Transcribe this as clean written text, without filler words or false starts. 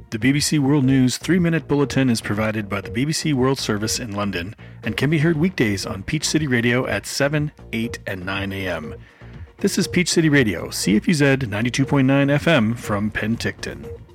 The BBC World News 3-minute bulletin is provided by the BBC World Service in London and can be heard weekdays on Peach City Radio at 7, 8, and 9 a.m. This is Peach City Radio, CFUZ 92.9 FM from Penticton.